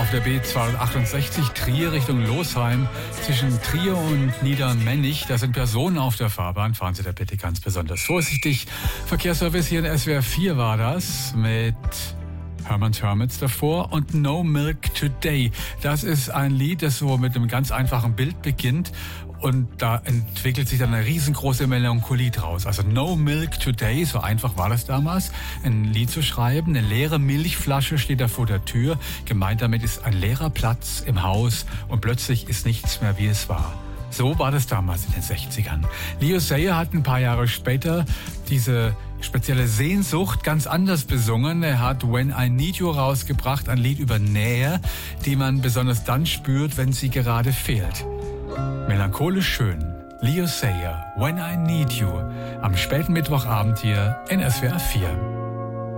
auf der B268 Trier Richtung Losheim. Zwischen Trier und Niedermennig, da sind Personen auf der Fahrbahn. Fahren Sie da bitte ganz besonders vorsichtig. Verkehrsservice hier in SWR 4 war das mit Herman's Hermits davor und No Milk Today. Das ist ein Lied, das so mit einem ganz einfachen Bild beginnt. Und da entwickelt sich dann eine riesengroße Melancholie draus. Also No Milk Today, so einfach war das damals, ein Lied zu schreiben. Eine leere Milchflasche steht da vor der Tür. Gemeint damit ist ein leerer Platz im Haus und plötzlich ist nichts mehr, wie es war. So war das damals in den 60ern. Leo Sayer hat ein paar Jahre später diese spezielle Sehnsucht ganz anders besungen. Er hat When I Need You rausgebracht, ein Lied über Nähe, die man besonders dann spürt, wenn sie gerade fehlt. Melancholisch schön. Leo Sayer, When I Need You. Am späten Mittwochabend hier in SWR 4.